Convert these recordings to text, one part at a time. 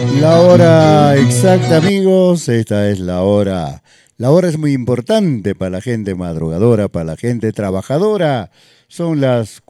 La hora exacta, amigos, esta es la hora. La hora es muy importante para la gente madrugadora, para la gente trabajadora. Son las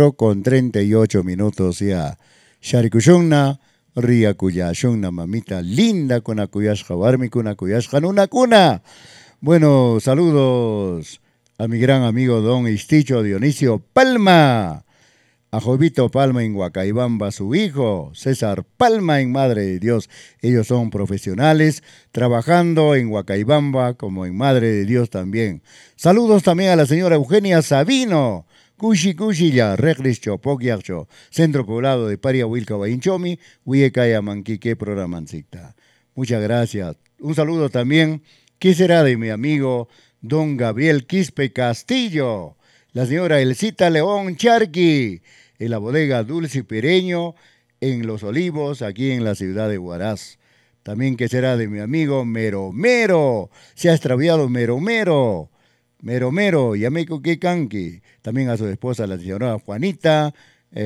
4:38 ya. Sharikushunna, Ria Kuyashunna, mamita linda, con Kuyashka Barmi, con Kuyashka Nuna Kuna. Bueno, saludos a mi gran amigo don Isticho Dionisio Palma, a Jovito Palma en Huacaibamba, su hijo, César Palma en Madre de Dios. Ellos son profesionales, trabajando en Huacaibamba como en Madre de Dios también. Saludos también a la señora Eugenia Sabino, Cushi Cushi ya, Reglis Chopoc Yacho, Centro Poblado de Paria Huilca Bainchomi, Huieca Manquique Programancita. Muchas gracias. Un saludo también, ¿qué será de mi amigo don Gabriel Quispe Castillo? La señora Elcita León Charqui, en la bodega Dulce y Pereño, en Los Olivos, aquí en la ciudad de Huaraz. También que será de mi amigo Mero Mero, se ha extraviado Mero Mero, Mero Mero, Yameco Quecanqui. También a su esposa, la señora Juanita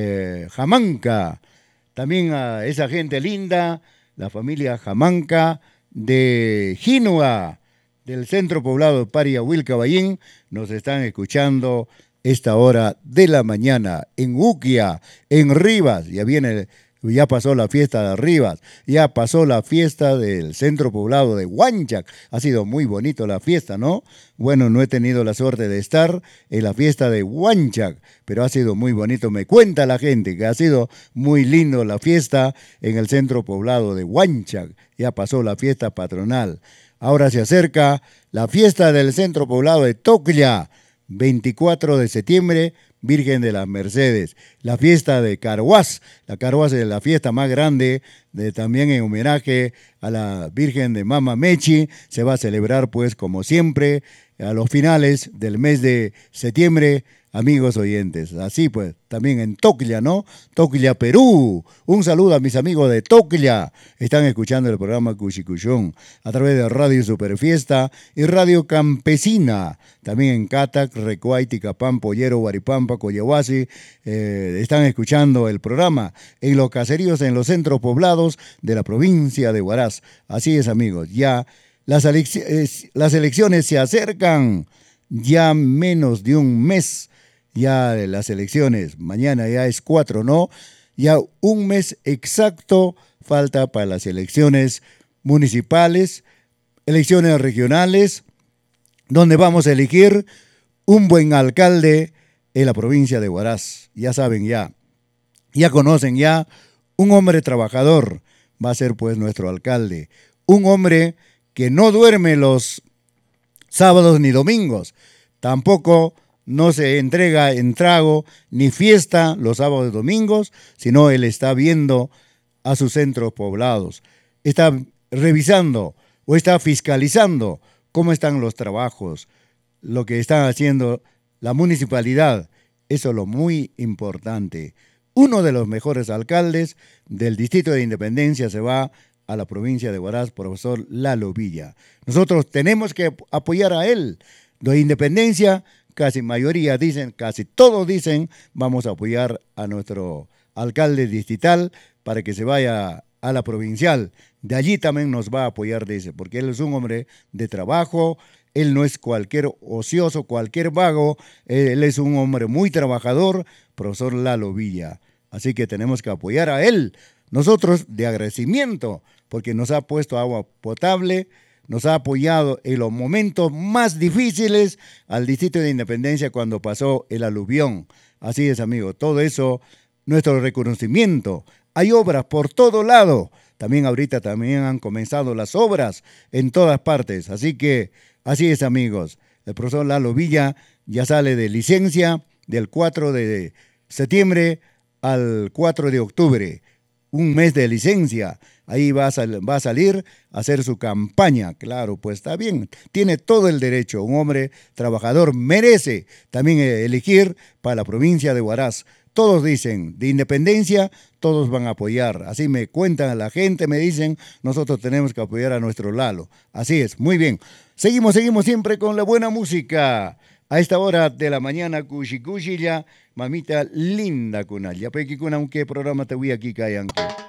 Jamanca. También a esa gente linda, la familia Jamanca de Jinua, del centro poblado de Paria Huilcaballín, nos están escuchando esta hora de la mañana en Uquia, en Rivas. Ya pasó la fiesta de Rivas, ya pasó la fiesta del centro poblado de Huanchac. Ha sido muy bonito la fiesta, ¿no? Bueno, no he tenido la suerte de estar en la fiesta de Huanchac, pero ha sido muy bonito. Me cuenta la gente que ha sido muy lindo la fiesta en el centro poblado de Huanchac. Ya pasó la fiesta patronal. Ahora se acerca la fiesta del centro poblado de Toclla, 24 de septiembre, Virgen de las Mercedes. La fiesta de Carhuaz. La Carhuaz es la fiesta más grande, también en homenaje a la Virgen de Mama Mechi. Se va a celebrar, pues, como siempre, a los finales del mes de septiembre, amigos oyentes. Así pues, también en Toclla, ¿no? Toclla, Perú. Un saludo a mis amigos de Toclla. Están escuchando el programa Cuchicuchón a través de Radio Superfiesta y Radio Campesina. También en Catac, Recuay, Ticapán, Pollero, Guaripampa, Coyahuasi. Están escuchando el programa en los caseríos, en los centros poblados de la provincia de Huaraz. Así es, amigos. Ya las elecciones se acercan. Ya menos de un mes. Ya las elecciones, mañana ya es 4, ¿no? Ya un mes exacto falta para las elecciones municipales, elecciones regionales, donde vamos a elegir un buen alcalde en la provincia de Huaraz. Ya saben, ya conocen ya, un hombre trabajador va a ser pues nuestro alcalde. Un hombre que no duerme los sábados ni domingos, tampoco no se entrega en trago ni fiesta los sábados y domingos, sino él está viendo a sus centros poblados, está revisando o está fiscalizando cómo están los trabajos, lo que están haciendo la municipalidad. Eso es lo muy importante. Uno de los mejores alcaldes del Distrito de Independencia se va a la provincia de Huaraz, profesor Lalo Villa. Nosotros tenemos que apoyar a él. De Independencia, casi mayoría dicen, casi todos dicen, vamos a apoyar a nuestro alcalde distrital para que se vaya a la provincial. De allí también nos va a apoyar, dice, porque él es un hombre de trabajo, él no es cualquier ocioso, cualquier vago, él es un hombre muy trabajador, profesor Lalo Villa. Así que tenemos que apoyar a él. Nosotros de agradecimiento, porque nos ha puesto agua potable, nos ha apoyado en los momentos más difíciles al Distrito de Independencia cuando pasó el aluvión. Así es, amigo, todo eso, nuestro reconocimiento. Hay obras por todo lado. También ahorita también han comenzado las obras en todas partes. Así que, así es, amigos. El profesor Lalo Villa ya sale de licencia del 4 de septiembre al 4 de octubre. Un mes de licencia. Ahí va a salir a hacer su campaña. Claro, pues está bien. Tiene todo el derecho. Un hombre trabajador merece también elegir para la provincia de Huaraz. Todos dicen, de Independencia, todos van a apoyar. Así me cuentan la gente, me dicen, nosotros tenemos que apoyar a nuestro Lalo. Así es, muy bien. Seguimos siempre con la buena música. A esta hora de la mañana, Cushi Cushi ya, mamita linda kunal. Ya pequi kuna, ¿qué programa te voy aquí, Kayan?